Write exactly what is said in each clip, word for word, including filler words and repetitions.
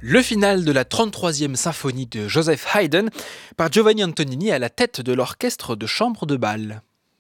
Le final de la trente-troisième symphonie de Joseph Haydn par Giovanni Antonini à la tête de l'orchestre de chambre de Bâle.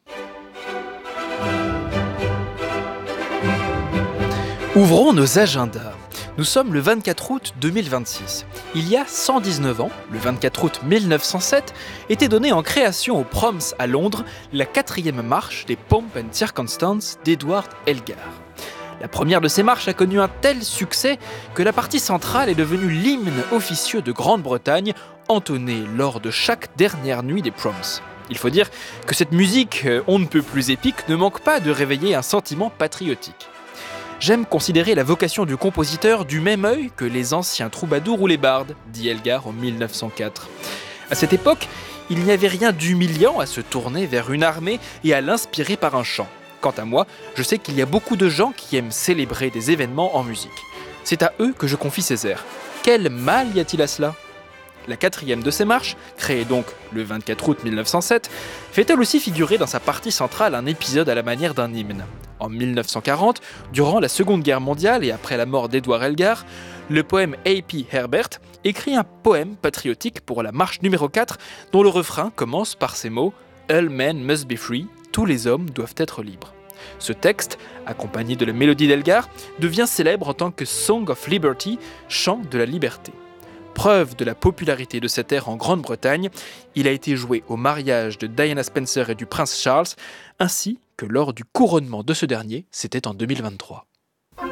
Ouvrons nos agendas. Nous sommes le vingt-quatre août deux mille vingt-six. Il y a cent dix-neuf ans, le vingt-quatre août mille neuf cent sept, était donnée en création au Proms à Londres la quatrième marche des Pomp and Circumstance d'Edward Elgar. La première de ces marches a connu un tel succès que la partie centrale est devenue l'hymne officieux de Grande-Bretagne, entonné lors de chaque dernière nuit des Proms. Il faut dire que cette musique, on ne peut plus épique, ne manque pas de réveiller un sentiment patriotique. J'aime considérer la vocation du compositeur du même œil que les anciens troubadours ou les bardes, dit Elgar en mille neuf cent quatre. À cette époque, il n'y avait rien d'humiliant à se tourner vers une armée et à l'inspirer par un chant. Quant à moi, je sais qu'il y a beaucoup de gens qui aiment célébrer des événements en musique. C'est à eux que je confie ces airs. Quel mal y a-t-il à cela ? La quatrième de ces marches, créée donc le vingt-quatre août mille neuf cent sept, fait elle aussi figurer dans sa partie centrale un épisode à la manière d'un hymne. En mille neuf cent quarante, durant la Seconde Guerre mondiale et après la mort d'Edward Elgar, le poème A P Herbert écrit un poème patriotique pour la marche numéro quatre dont le refrain commence par ces mots « All men must be free », tous les hommes doivent être libres. Ce texte, accompagné de la mélodie d'Elgar, devient célèbre en tant que Song of Liberty, chant de la liberté. Preuve de la popularité de cet air en Grande-Bretagne, il a été joué au mariage de Diana Spencer et du prince Charles, ainsi que lors du couronnement de ce dernier, c'était en deux mille vingt-trois.